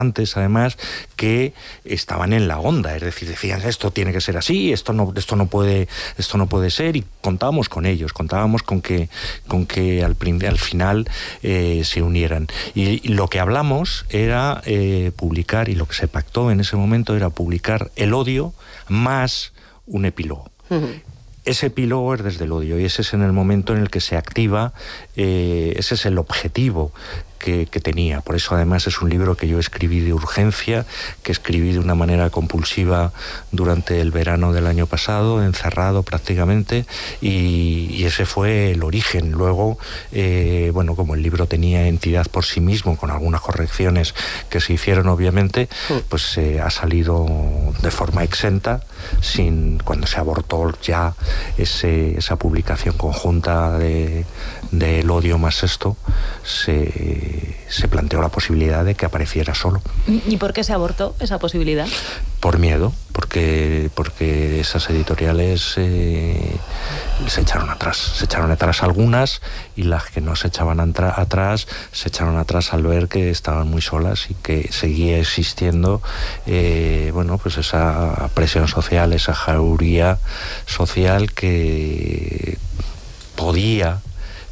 además, que estaban en la onda, es decir, decían esto tiene que ser así, esto no puede ser, y contábamos con ellos, contábamos con que al final se unieran. Y lo que hablamos era publicar, y lo que se pactó en ese momento era publicar El odio más un epílogo. Ese epílogo es desde el odio, y ese es en el momento en el que se activa, ese es el objetivo que tenía. Por eso además es un libro que yo escribí de urgencia, que escribí de una manera compulsiva durante el verano del año pasado, encerrado prácticamente, y ese fue el origen. Luego, como el libro tenía entidad por sí mismo, con algunas correcciones que se hicieron obviamente, pues ha salido de forma exenta, cuando se abortó ya esa publicación conjunta de El odio más esto, se planteó la posibilidad de que apareciera solo. ¿Y por qué se abortó esa posibilidad? Por miedo, porque esas editoriales se echaron atrás algunas, y las que no se echaban atrás se echaron atrás al ver que estaban muy solas y que seguía existiendo pues esa presión social, esa jauría social que podía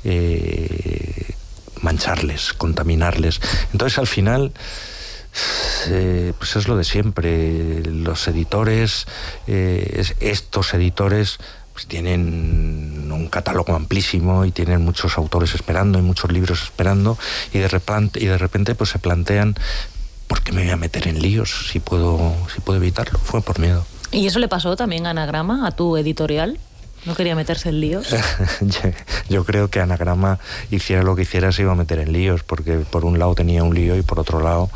mancharles, contaminarles. Entonces al final pues es lo de siempre. Los editores, estos editores, pues tienen un catálogo amplísimo y tienen muchos autores esperando y muchos libros esperando, y de repente pues se plantean, ¿por qué me voy a meter en líos si puedo evitarlo? Fue por miedo. ¿Y eso le pasó también a Anagrama, a tu editorial? ¿No quería meterse en líos? Yo creo que Anagrama, hiciera lo que hiciera, se iba a meter en líos, porque por un lado tenía un lío y por otro lado,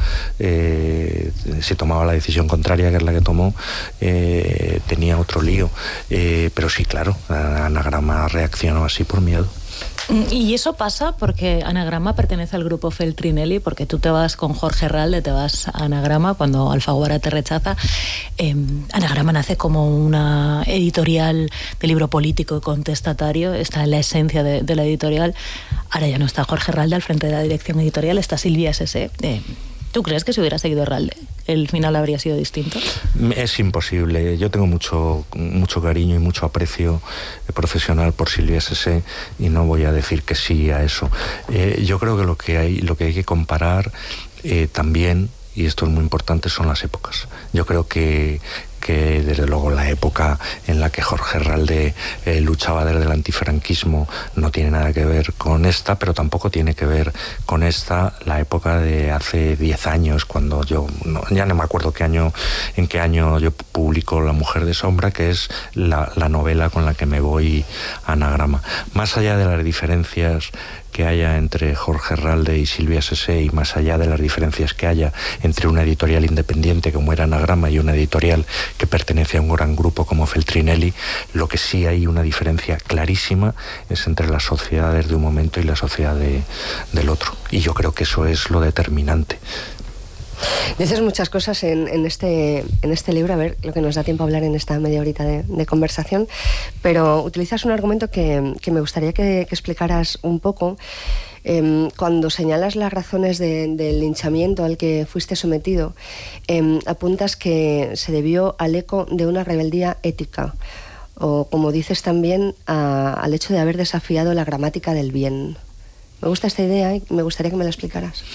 si tomaba la decisión contraria, que es la que tomó, tenía otro lío. Pero sí, claro, Anagrama reaccionó así por miedo. Y eso pasa porque Anagrama pertenece al grupo Feltrinelli, porque tú te vas con Jorge Herralde, te vas a Anagrama cuando Alfaguara te rechaza. Anagrama nace como una editorial de libro político y contestatario, está en la esencia de la editorial. Ahora ya no está Jorge Herralde al frente de la dirección editorial, está Silvia S.S. ¿Tú crees que si hubiera seguido Herralde, el final habría sido distinto? Es imposible. Yo tengo mucho cariño y mucho aprecio profesional por Silvia S.S. y no voy a decir que sí a eso. Yo creo que lo que hay que comparar también, y esto es muy importante, son las épocas. Yo creo que desde luego la época en la que Jorge Herralde luchaba desde el antifranquismo no tiene nada que ver con esta, pero tampoco tiene que ver con esta la época de hace 10 años, cuando ya no me acuerdo en qué año yo publico La mujer de sombra, que es la novela con la que me voy a Anagrama. Más allá de las diferencias que haya entre Jorge Herralde y Silvia S.S., y más allá de las diferencias que haya entre una editorial independiente como era Anagrama y una editorial que pertenece a un gran grupo como Feltrinelli, lo que sí hay una diferencia clarísima es entre las sociedades de un momento y la sociedad del otro. Y yo creo que eso es lo determinante. Dices muchas cosas en este libro, a ver lo que nos da tiempo a hablar en esta media horita de conversación, pero utilizas un argumento que me gustaría que explicaras un poco. Cuando señalas las razones del linchamiento al que fuiste sometido, apuntas que se debió al eco de una rebeldía ética, o como dices también, al hecho de haber desafiado la gramática del bien. Me gusta esta idea y me gustaría que me la explicaras.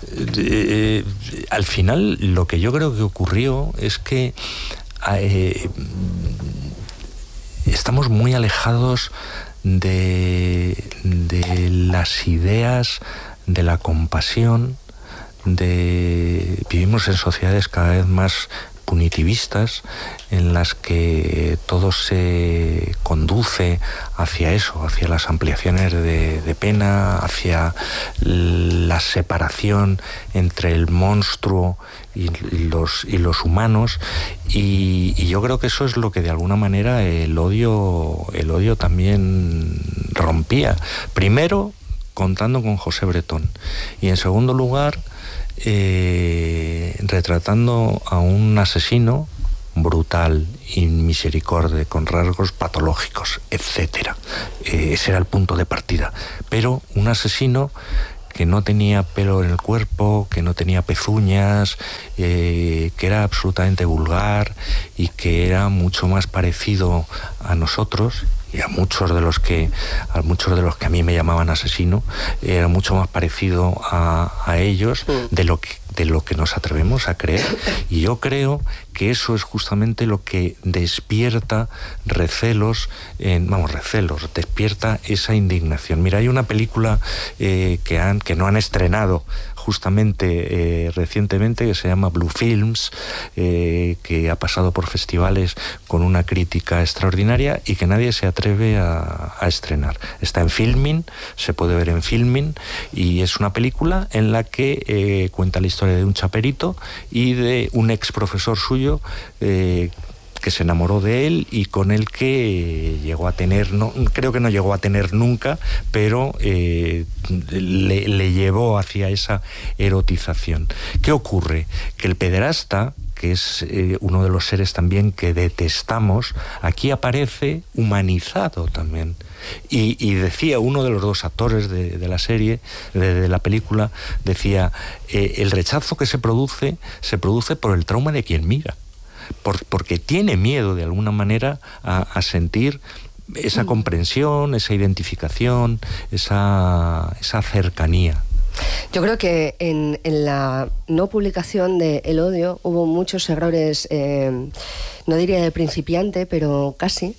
Al final, lo que yo creo que ocurrió es que estamos muy alejados de las ideas de la compasión. Vivimos en sociedades cada vez más punitivistas, en las que todo se conduce hacia eso, hacia las ampliaciones de pena, hacia la separación entre el monstruo y los humanos, y yo creo que eso es lo que de alguna manera el odio también rompía. Primero, contando con José Bretón, y en segundo lugar, retratando a un asesino brutal, inmisericorde, con rasgos patológicos, etcétera. Ese era el punto de partida. Pero un asesino que no tenía pelo en el cuerpo, que no tenía pezuñas, que era absolutamente vulgar y que era mucho más parecido a nosotros y a muchos de los que a mí me llamaban asesino, era mucho más parecido a ellos de lo que nos atrevemos a creer. Y yo creo que eso es justamente lo que despierta despierta esa indignación. Mira, hay una película que no han estrenado justamente recientemente, que se llama Blue Films, que ha pasado por festivales con una crítica extraordinaria y que nadie se atreve a estrenar. Está en Filmin, se puede ver en Filmin, y es una película en la que cuenta la historia de un chaperito y de un ex profesor suyo que se enamoró de él y con el que llegó a tener, creo que no llegó a tener nunca, pero le llevó hacia esa erotización. ¿Qué ocurre? Que el pederasta, que es uno de los seres también que detestamos, aquí aparece humanizado también. Y decía uno de los dos actores de la serie, de la película, decía, el rechazo que se produce por el trauma de quien mira. Porque tiene miedo de alguna manera a sentir esa comprensión, esa identificación, esa cercanía. Yo creo que en la no publicación de El odio hubo muchos errores, no diría de principiante, pero casi.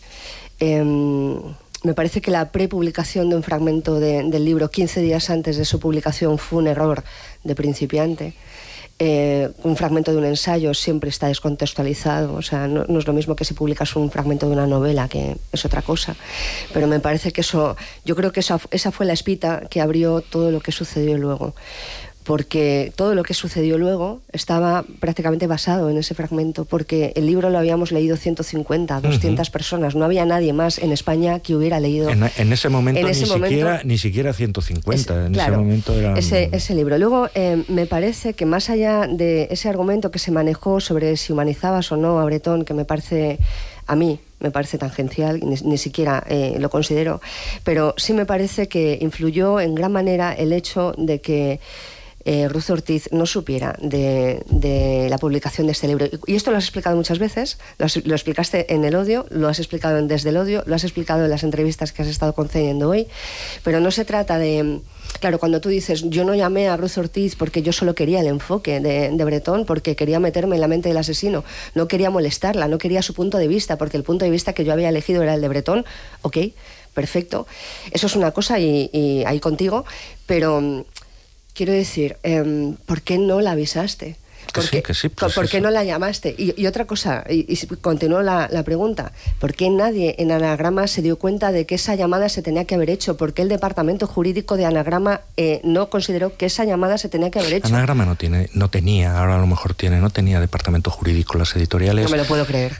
Me parece que la prepublicación de un fragmento del libro 15 días antes de su publicación fue un error de principiante. Un fragmento de un ensayo siempre está descontextualizado, o sea, no es lo mismo que si publicas un fragmento de una novela, que es otra cosa, pero me parece que yo creo que esa fue la espita que abrió todo lo que sucedió luego, porque todo lo que sucedió luego estaba prácticamente basado en ese fragmento, porque el libro lo habíamos leído 150, 200 personas, no había nadie más en España que hubiera leído. En ese momento ni siquiera 150, ese momento era... Ese libro. Luego, me parece que más allá de ese argumento que se manejó sobre si humanizabas o no a Bretón, que a mí me parece tangencial, ni siquiera lo considero, pero sí me parece que influyó en gran manera el hecho de que Ruz Ortiz no supiera de la publicación de este libro. Y esto lo has explicado muchas veces, lo explicaste en El odio, lo has explicado en Desde el odio, lo has explicado en las entrevistas que has estado concediendo hoy, pero no se trata de... Claro, cuando tú dices, yo no llamé a Ruz Ortiz porque yo solo quería el enfoque de Bretón, porque quería meterme en la mente del asesino, no quería molestarla, no quería su punto de vista, porque el punto de vista que yo había elegido era el de Bretón, ok, perfecto, eso es una cosa y ahí contigo, pero... Quiero decir, ¿por qué no la avisaste? ¿Por qué no la llamaste? Y otra cosa, y continuó la pregunta, ¿por qué nadie en Anagrama se dio cuenta de que esa llamada se tenía que haber hecho? ¿Por qué el departamento jurídico de Anagrama no consideró que esa llamada se tenía que haber hecho? Anagrama no tenía, ahora a lo mejor no tenía departamento jurídico, las editoriales... No me lo puedo creer.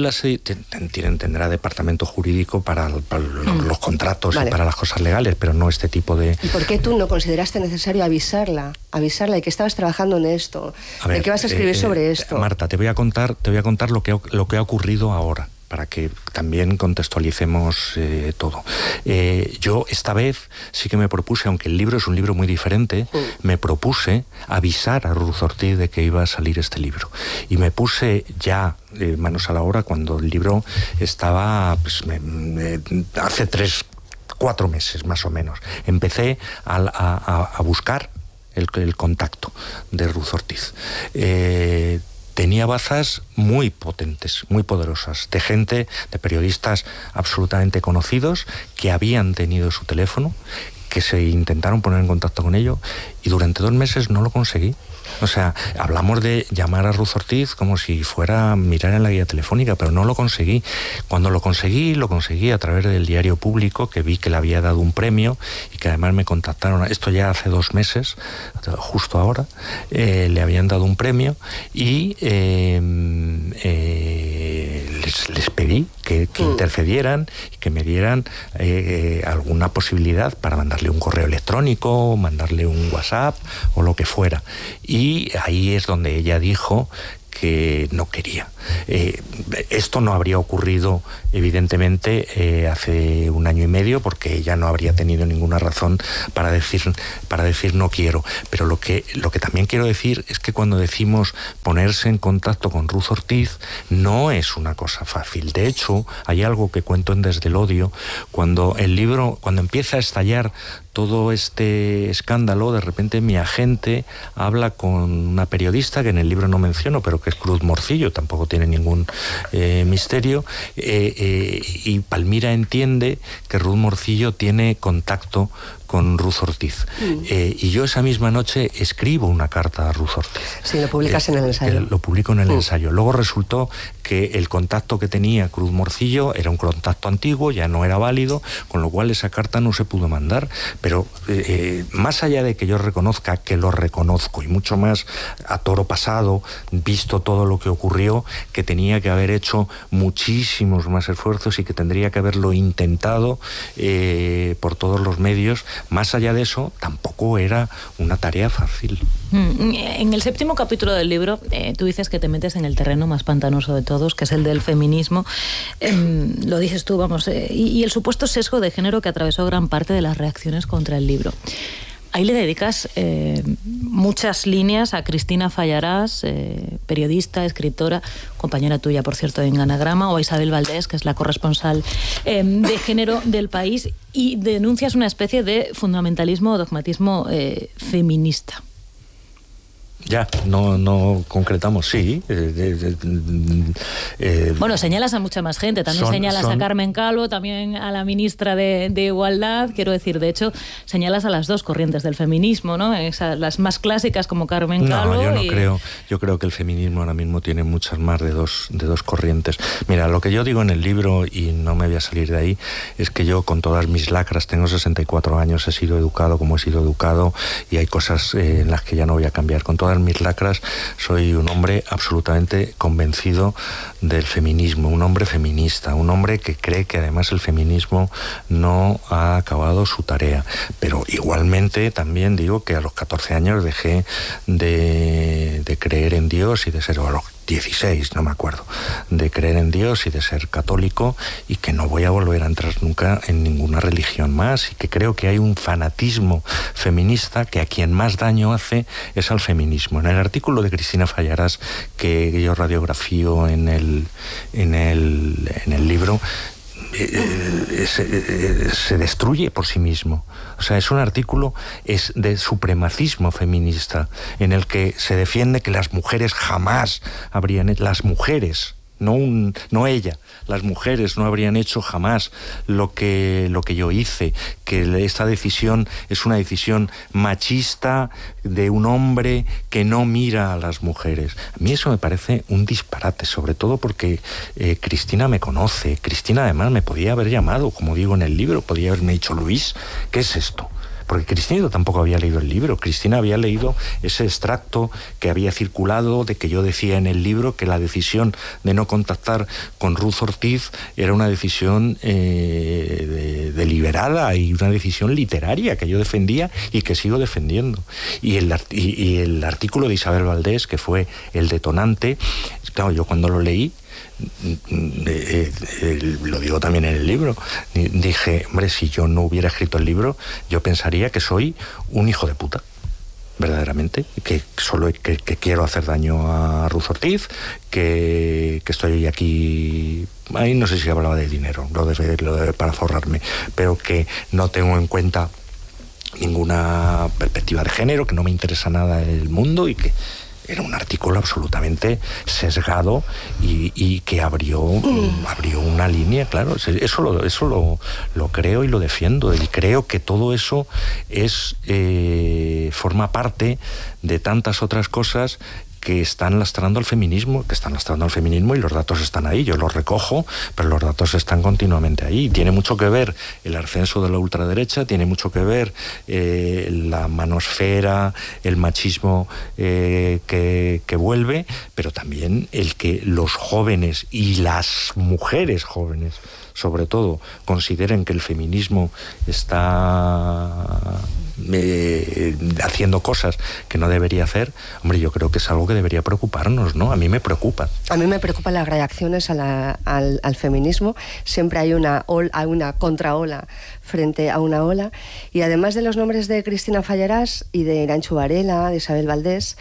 Tendrá departamento jurídico para los contratos, vale, y para las cosas legales, pero no este tipo de... ¿Y por qué tú no consideraste necesario avisarla de que estabas trabajando en esto, de que vas a escribir sobre esto? Marta, te voy a contar lo que ha ocurrido ahora, para que también contextualicemos todo. Yo esta vez sí que me propuse, aunque el libro es un libro muy diferente, me propuse avisar a Ruz Ortiz de que iba a salir este libro. Y me puse ya manos a la obra cuando el libro estaba hace 3-4 meses más o menos. Empecé a buscar el contacto de Ruz Ortiz. Tenía bazas muy potentes, muy poderosas, de gente, de periodistas absolutamente conocidos que habían tenido su teléfono, que se intentaron poner en contacto con ello y durante 2 meses no lo conseguí. O sea, hablamos de llamar a Ruz Ortiz como si fuera a mirar en la guía telefónica, pero no lo conseguí. Cuando lo conseguí a través del Diario Público, que vi que le había dado un premio y que además me contactaron, esto ya hace 2 meses, justo ahora, le habían dado un premio y les pedí que intercedieran y que me dieran alguna posibilidad para mandarle un correo electrónico, mandarle un WhatsApp o lo que fuera. Y ahí es donde ella dijo que no quería. Esto no habría ocurrido, evidentemente, hace un año y medio, porque ella no habría tenido ninguna razón para decir no quiero. Pero lo que también quiero decir es que cuando decimos ponerse en contacto con Ruth Ortiz, no es una cosa fácil. De hecho, hay algo que cuento en Desde el odio, cuando empieza a estallar todo este escándalo, de repente mi agente habla con una periodista que en el libro no menciono, pero que es Cruz Morcillo, tampoco tiene ningún misterio, y Palmira entiende que Ruth Morcillo tiene contacto con Ruth Ortiz. Y yo esa misma noche escribo una carta a Ruth Ortiz. Sí, lo publicas en el ensayo. Lo publico en el ensayo. Luego resultó que el contacto que tenía Cruz Morcillo era un contacto antiguo, ya no era válido, con lo cual esa carta no se pudo mandar. Pero más allá de que yo reconozca que lo reconozco, y mucho más a toro pasado, visto todo lo que ocurrió, que tenía que haber hecho muchísimos más esfuerzos y que tendría que haberlo intentado por todos los medios, más allá de eso, tampoco era una tarea fácil. En el 7º capítulo del libro, tú dices que te metes en el terreno más pantanoso de todos, que es el del feminismo. Lo dices tú, vamos, y el supuesto sesgo de género que atravesó gran parte de las reacciones contra el libro. Ahí le dedicas muchas líneas a Cristina Fallarás, periodista, escritora, compañera tuya, por cierto, en Anagrama, o a Isabel Valdés, que es la corresponsal de género del País, y denuncias una especie de fundamentalismo o dogmatismo feminista. Ya, no concretamos, sí. Bueno, señalas a mucha más gente, también señalas a Carmen Calvo, también a la ministra de Igualdad, quiero decir, de hecho, señalas a las dos corrientes del feminismo, ¿no? Las más clásicas como Carmen Calvo. No, yo no creo. Yo creo que el feminismo ahora mismo tiene muchas más de dos corrientes. Mira, lo que yo digo en el libro, y no me voy a salir de ahí, es que yo con todas mis lacras, tengo 64 años, he sido educado como he sido educado, y hay cosas en las que ya no voy a cambiar. Con todas mis lacras, soy un hombre absolutamente convencido del feminismo, un hombre feminista, un hombre que cree que además el feminismo no ha acabado su tarea. Pero igualmente también digo que a los 14 años dejé de creer en Dios y de ser, o a los 16, no me acuerdo, de creer en Dios y de ser católico, y que no voy a volver a entrar nunca en ninguna religión más, y que creo que hay un fanatismo feminista que a quien más daño hace es al feminismo. En el artículo de Cristina Fallarás que yo radiografío en el libro, se destruye por sí mismo. O sea, es un artículo de supremacismo feminista, en el que se defiende que las mujeres jamás habrían hecho, las mujeres, no ella, las mujeres no habrían hecho jamás lo que yo hice, que esta decisión es una decisión machista de un hombre que no mira a las mujeres. A mí eso me parece un disparate, sobre todo porque Cristina me conoce. Cristina además me podía haber llamado, como digo en el libro, podía haberme dicho: Luis, ¿qué es esto? Porque Cristina tampoco había leído el libro. Cristina había leído ese extracto que había circulado, de que yo decía en el libro que la decisión de no contactar con Ruth Ortiz era una decisión deliberada y una decisión literaria que yo defendía y que sigo defendiendo. Y el artículo de Isabel Valdés, que fue el detonante, claro, yo cuando lo leí, lo digo también en el libro, dije, hombre, si yo no hubiera escrito el libro, yo pensaría que soy un hijo de puta, verdaderamente, que solo que quiero hacer daño a Ruth Ortiz, que estoy aquí, ahí no sé si hablaba de dinero, para forrarme, pero que no tengo en cuenta ninguna perspectiva de género, que no me interesa nada el mundo, y que era un artículo absolutamente sesgado y que abrió una línea, claro. Eso lo creo y lo defiendo, y creo que todo eso forma parte de tantas otras cosas que están lastrando al feminismo, y los datos están ahí. Yo los recojo, pero los datos están continuamente ahí. Tiene mucho que ver el ascenso de la ultraderecha, tiene mucho que ver la manosfera, el machismo que vuelve, pero también el que los jóvenes y las mujeres jóvenes, sobre todo, consideren que el feminismo está haciendo cosas que no debería hacer, hombre, yo creo que es algo que debería preocuparnos, ¿no? A mí me preocupa. A mí me preocupan las reacciones al feminismo. Siempre hay una contraola frente a una ola. Y además de los nombres de Cristina Fallarás y de Iranchu Varela, de Isabel Valdés,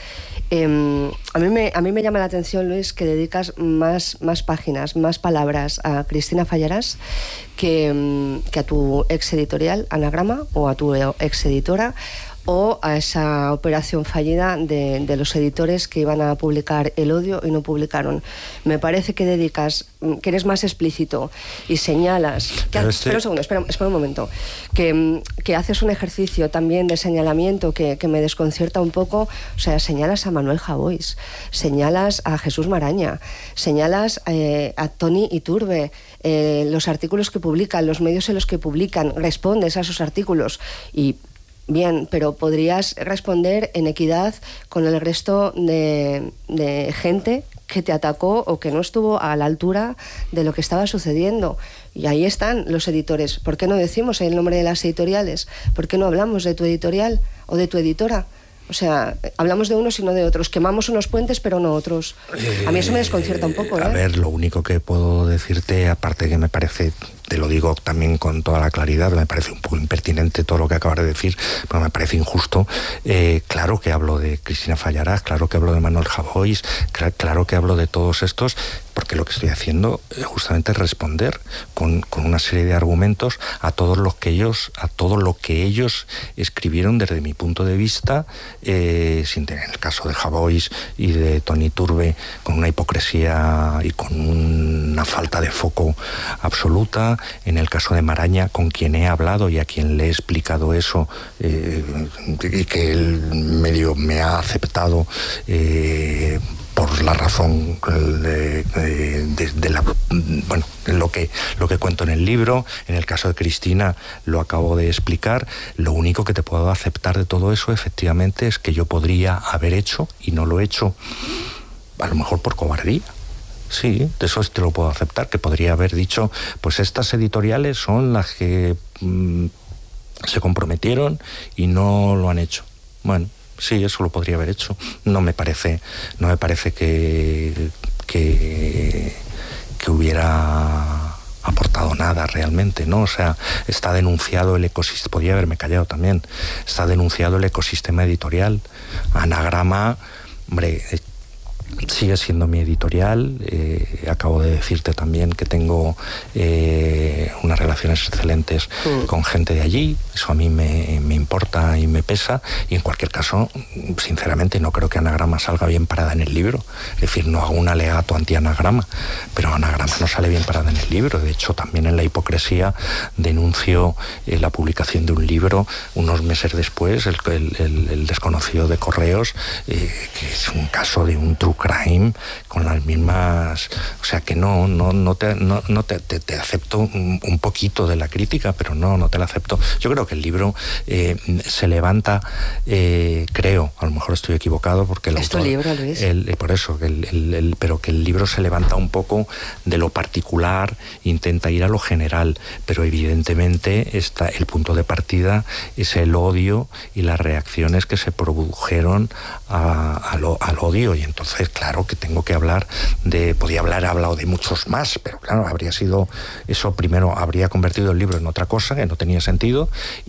a mí me llama la atención, Luis, que dedicas más páginas, más palabras a Cristina Fallarás que a tu ex editorial Anagrama, o a tu ex editora, o a esa operación fallida de los editores que iban a publicar El odio y no publicaron. Me parece que que eres más explícito y señalas... Espera un segundo, espera un momento. Que haces un ejercicio también de señalamiento que me desconcierta un poco. O sea, señalas a Manuel Javois, señalas a Jesús Maraña, señalas a Toni Iturbe, los artículos que publican, los medios en los que publican, respondes a esos artículos y... Bien, pero podrías responder en equidad con el resto de gente que te atacó o que no estuvo a la altura de lo que estaba sucediendo. Y ahí están los editores. ¿Por qué no decimos el nombre de las editoriales? ¿Por qué no hablamos de tu editorial o de tu editora? O sea, hablamos de unos y no de otros. Quemamos unos puentes, pero no otros. A mí eso me desconcierta un poco, ¿eh? A ver, lo único que puedo decirte, aparte que me parece, te lo digo también con toda la claridad, me parece un poco impertinente todo lo que acabas de decir, pero me parece injusto. Claro que hablo de Cristina Fallarás, claro que hablo de Manuel Javois, claro que hablo de todos estos, porque lo que estoy haciendo es justamente responder con una serie de argumentos a todo lo que ellos escribieron desde mi punto de vista, sin tener el caso de Javois y de Toni Iturbe, con una hipocresía y con una falta de foco absoluta. En el caso de Maraña, con quien he hablado y a quien le he explicado eso, y que él medio me ha aceptado por la razón lo que cuento en el libro. En el caso de Cristina lo acabo de explicar. Lo único que te puedo aceptar de todo eso, efectivamente, es que yo podría haber hecho, y no lo he hecho, a lo mejor por cobardía. Sí, de eso te lo puedo aceptar, que podría haber dicho, pues estas editoriales son las que se comprometieron y no lo han hecho. Bueno, sí, eso lo podría haber hecho. No me parece que hubiera aportado nada realmente, ¿no? O sea, está denunciado el ecosistema, podría haberme callado también, está denunciado el ecosistema editorial. Anagrama, hombre, sigue siendo mi editorial. Acabo de decirte también que tengo unas relaciones excelentes con gente de allí. Eso a mí me importa y me pesa. Y en cualquier caso, sinceramente, no creo que Anagrama salga bien parada en el libro. Es decir, no hago un alegato anti-Anagrama, pero Anagrama no sale bien parada en el libro. De hecho, también en La hipocresía denuncio la publicación de un libro unos meses después, el desconocido de Correos, que es un caso de un true crime con las mismas, o sea que no te acepto un poquito de la crítica, pero no te la acepto. Yo creo que el libro se levanta, creo, a lo mejor estoy equivocado porque el autor, tu libro, Luis. Por eso, pero que el libro se levanta un poco de lo particular, intenta ir a lo general, pero evidentemente el punto de partida es el odio y las reacciones que se produjeron al odio, y entonces claro que tengo que hablar he hablado de muchos más, pero claro, habría sido eso, primero habría convertido el libro en otra cosa que no tenía sentido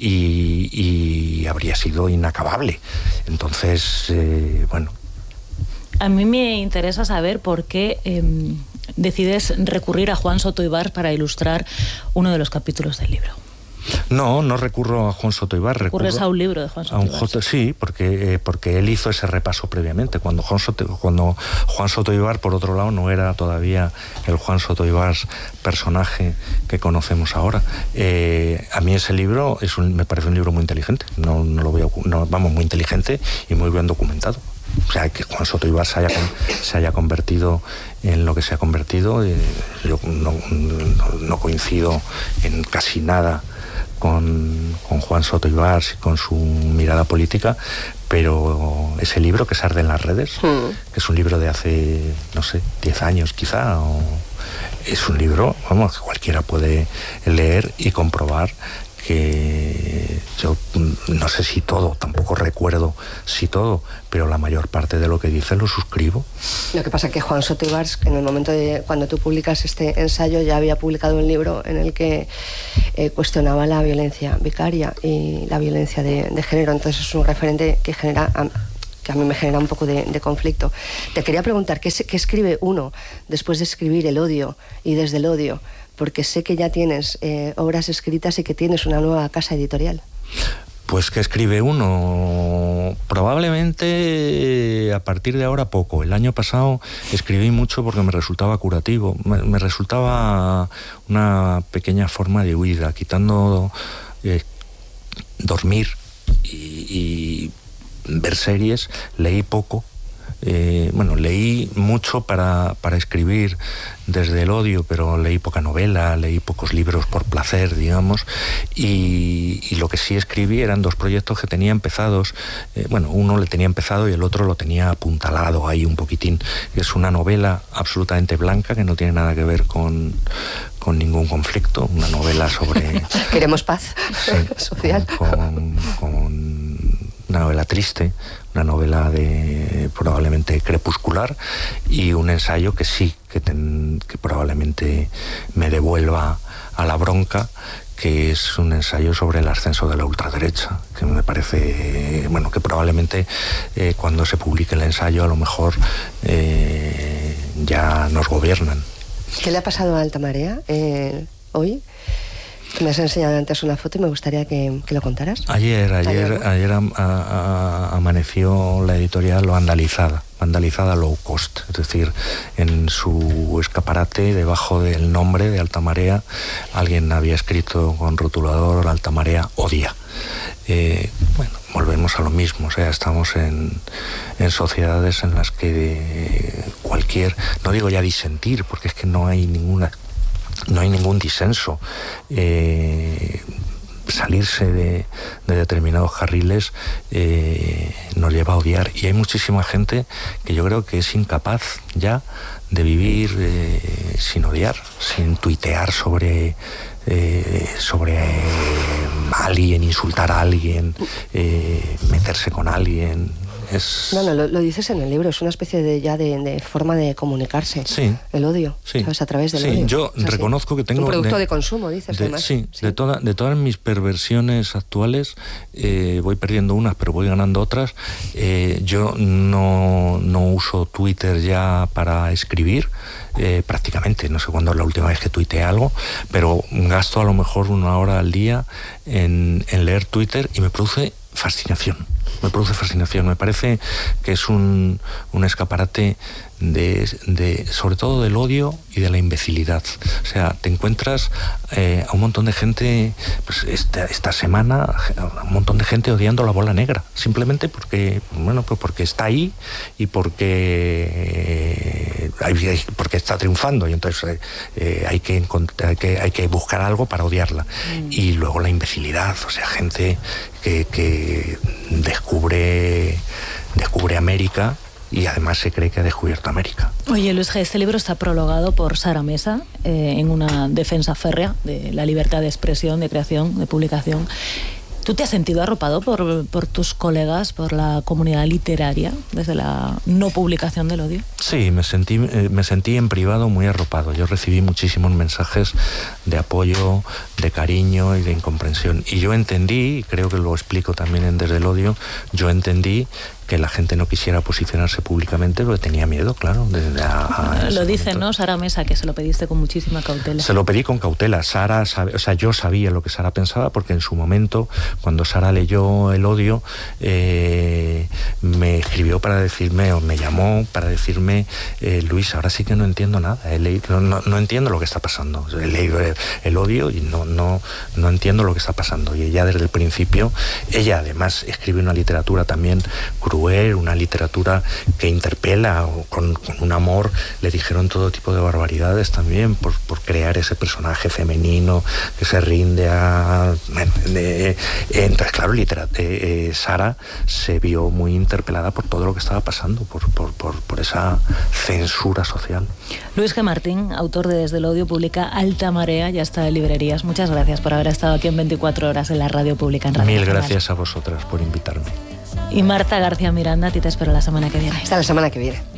y habría sido inacabable. Entonces, bueno. A mí me interesa saber por qué decides recurrir a Juan Soto Ibars para ilustrar uno de los capítulos del libro. No recurro a Juan Soto Ibars. ¿Recurres a un libro de Juan Soto Ibars? Sí, porque él hizo ese repaso previamente. Cuando Juan Soto Ibars, por otro lado, no era todavía el Juan Soto Ibars personaje que conocemos ahora. A mí ese libro me parece un libro muy inteligente. Muy inteligente y muy bien documentado. O sea, que Juan Soto Ibars se haya convertido en lo que se ha convertido, yo no coincido en casi nada con Juan Soto Ibars y con su mirada política, pero ese libro que se arde en las redes, que es un libro de hace, 10 años quizá, es un libro, que cualquiera puede leer y comprobar que yo no sé si todo, tampoco recuerdo si todo, pero la mayor parte de lo que dice lo suscribo. Lo que pasa es que Juan Soto Ibars, en el momento de cuando tú publicas este ensayo, ya había publicado un libro en el que cuestionaba la violencia vicaria y la violencia de género. Entonces es un referente que a mí me genera un poco de conflicto. Te quería preguntar, ¿qué escribe uno después de escribir El odio y Desde el odio? Porque sé que ya tienes obras escritas y que tienes una nueva casa editorial. Pues que escribe uno, probablemente a partir de ahora poco. El año pasado escribí mucho porque me resultaba curativo, me resultaba una pequeña forma de huida, quitando dormir y ver series. Leí poco. Leí mucho para escribir Desde el odio, pero leí poca novela, leí pocos libros por placer, digamos, y lo que sí escribí eran 2 proyectos que tenía empezados. Uno le tenía empezado y el otro lo tenía apuntalado ahí un poquitín. Es una novela absolutamente blanca que no tiene nada que ver con ningún conflicto, una novela sobre... Queremos paz social. Con una novela triste, una novela probablemente crepuscular, y un ensayo que sí, que probablemente me devuelva a la bronca, que es un ensayo sobre el ascenso de la ultraderecha, que me parece, que probablemente cuando se publique el ensayo a lo mejor ya nos gobiernan. ¿Qué le ha pasado a Alta Marea hoy? Me has enseñado antes una foto y me gustaría que lo contaras. Ayer amaneció la editorial vandalizada low cost, es decir, en su escaparate, debajo del nombre de Alta Marea, alguien había escrito con rotulador Alta Marea odia. Volvemos a lo mismo, o sea, estamos en sociedades en las que cualquier, no digo ya disentir, porque es que no hay ningún disenso, salirse de determinados carriles nos lleva a odiar, y hay muchísima gente que yo creo que es incapaz ya de vivir sin odiar, sin tuitear sobre alguien, insultar a alguien, meterse con alguien. Lo dices en el libro, es una especie de forma de comunicarse. Sí. El odio, sí. ¿sabes? A través del odio. Yo reconozco que tengo... Un producto de consumo, dices, además. Sí, sí. De todas mis perversiones actuales, voy perdiendo unas, pero voy ganando otras. Yo no uso Twitter ya para escribir, prácticamente, no sé cuándo es la última vez que tuiteé algo, pero gasto a lo mejor 1 hora al día en leer Twitter y me produce fascinación. Me parece que es un escaparate sobre todo del odio y de la imbecilidad. O sea, te encuentras a un montón de gente, pues esta semana, un montón de gente odiando la bola negra, simplemente porque está ahí y porque está triunfando, y entonces hay que buscar algo para odiarla. Y luego la imbecilidad, o sea, gente que descubre América y además se cree que ha descubierto América. Oye, Luis G., este libro está prologado por Sara Mesa en una defensa férrea de la libertad de expresión, de creación, de publicación. ¿Tú te has sentido arropado por tus colegas, por la comunidad literaria, desde la no publicación del odio? Sí, me sentí en privado muy arropado. Yo recibí muchísimos mensajes de apoyo, de cariño y de incomprensión. Y yo entendí, y creo que lo explico también en Desde el odio, yo entendí que la gente no quisiera posicionarse públicamente porque tenía miedo, claro. Lo dice, ¿no? Sara Mesa, que se lo pediste con muchísima cautela. Se lo pedí con cautela. Yo sabía lo que Sara pensaba, porque en su momento, cuando Sara leyó El odio, me escribió para decirme, o me llamó para decirme, Luis, ahora sí que no entiendo nada. No entiendo lo que está pasando. He leído El odio y no entiendo lo que está pasando. Y ella desde el principio, ella además escribe una literatura también cruel cruel, una literatura que interpela, o con un amor, le dijeron todo tipo de barbaridades también por crear ese personaje femenino que se rinde a... Entonces, claro, Sara se vio muy interpelada por todo lo que estaba pasando, por esa censura social. Luis G. Martín, autor de Desde el Odio, publica Alta Marea, ya está en librerías. Muchas gracias por haber estado aquí en 24 horas en la radio pública en Radio Mil Nacional. gracias a vosotras por invitarme. Y Marta García Miranda, a ti te espero la semana que viene. Hasta la semana que viene.